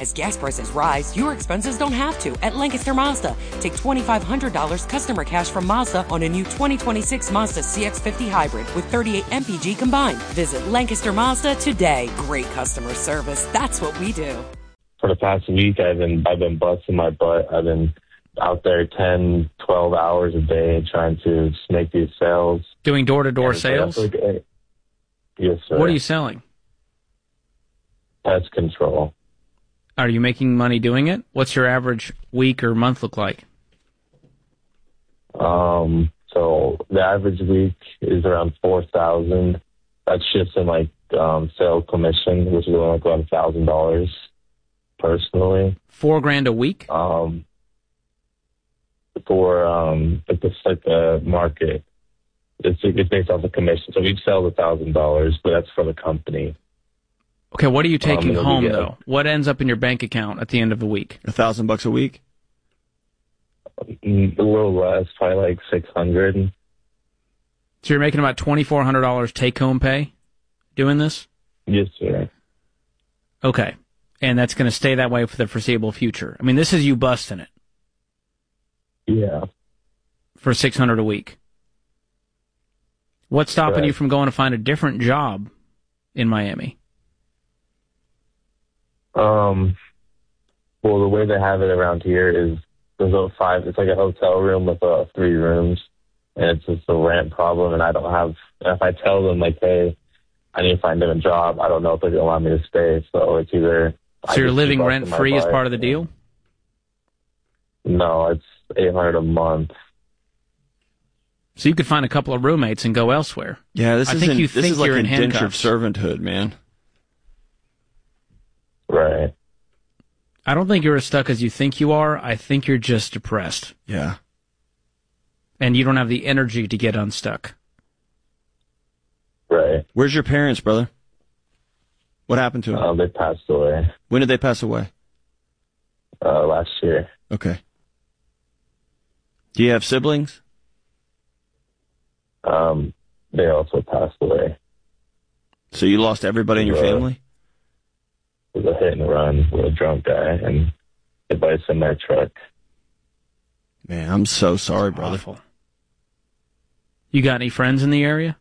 As gas prices rise, your expenses don't have to at Lancaster Mazda. Take $2,500 customer cash from Mazda on a new 2026 Mazda CX-50 Hybrid with 38 MPG combined. Visit Lancaster Mazda today. Great customer service. That's what we do. For the past week, I've been busting my butt. I've been out there 10, 12 hours a day trying to just make these sales. Doing door-to-door sales? Yes, sir. What are you selling? Pest control. Are you making money doing it? What's your average week or month look like? So the average week is around 4,000. That's just in sales commission, which is only like about $1,000 personally. $4,000 a week? For the market, it's based off the commission. So each sell $1,000, but that's for the company. Okay, what are you taking home though? What ends up in your bank account at the end of the week? $1,000 a week? A little less, probably like $600. So you're making about $2,400 take-home pay doing this? Yes, sir. Okay, and that's going to stay that way for the foreseeable future. I mean, this is you busting it. Yeah. For $600 a week. What's stopping you from going to find a different job in Miami? Well, the way they have it around here is there's it's like a hotel room with 3 rooms, and it's just a rent problem, and I don't have, if I tell them, like, hey, I need to find them a job, I don't know if they're going to allow me to stay, so it's either... So you're living rent-free as part of the deal? No, it's $800 a month. So you could find a couple of roommates and go elsewhere. Yeah, this is like you're in indentured handcuffs. servanthood, man. Right. I don't think you're as stuck as you think you are. I think you're just depressed. Yeah. And you don't have the energy to get unstuck. Right. Where's your parents, brother? What happened to them? They passed away. When did they pass away? Last year. Okay. Do you have siblings? They also passed away. So you lost everybody in your family? It was a hit and run with a drunk guy and hit by a semi truck. Man, I'm so sorry, brother. Awful. You got any friends in the area?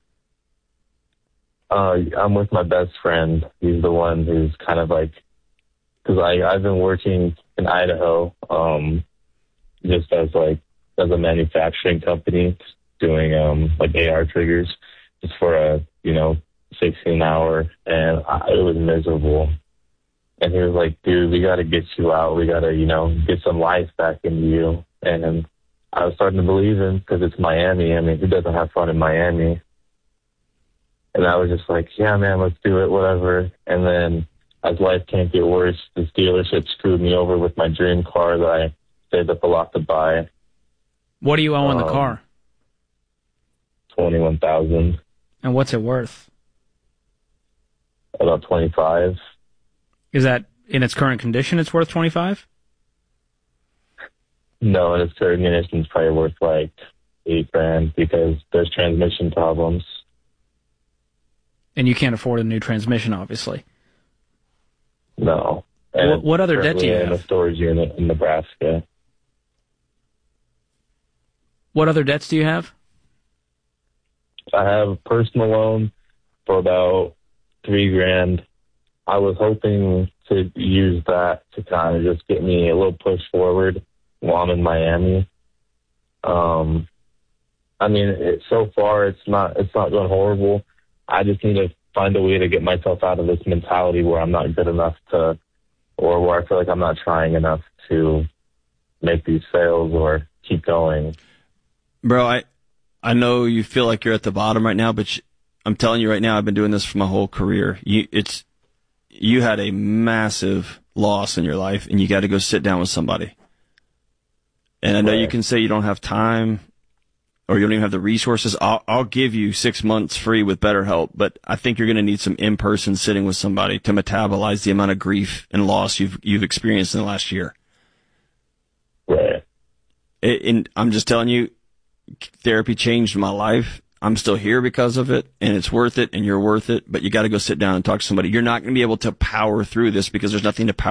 I'm with my best friend. He's the one who's kind of like, because I've been working in Idaho, just as a manufacturing company, doing AR triggers, just for a 16 hour, and it was miserable. And he was like, dude, we got to get you out. We got to, get some life back into you. And I was starting to believe him because it's Miami. I mean, who doesn't have fun in Miami? And I was just like, yeah, man, let's do it, whatever. And then as life can't get worse, this dealership screwed me over with my dream car that I saved up a lot to buy. What do you owe on the car? $21,000. And what's it worth? About 25. Is that in its current condition? It's worth 25? No, in its current condition, it's probably worth like $8,000 because there's transmission problems. And you can't afford a new transmission, obviously. No. What other debt do you have? In a storage unit in Nebraska. What other debts do you have? I have a personal loan for about $3,000. I was hoping to use that to kind of just get me a little push forward while I'm in Miami. I mean, so far it's not going horrible. I just need to find a way to get myself out of this mentality where I'm not good enough to, or where I feel like I'm not trying enough to make these sales or keep going. Bro, I know you feel like you're at the bottom right now, but I'm telling you right now, I've been doing this for my whole career. You had a massive loss in your life, and you got to go sit down with somebody. And I know you can say you don't have time or you don't even have the resources. I'll give you 6 months free with BetterHelp, but I think you're going to need some in-person sitting with somebody to metabolize the amount of grief and loss you've experienced in the last year. Right. And I'm just telling you, therapy changed my life. I'm still here because of it, and it's worth it, and you're worth it, but you got to go sit down and talk to somebody. You're not going to be able to power through this because there's nothing to power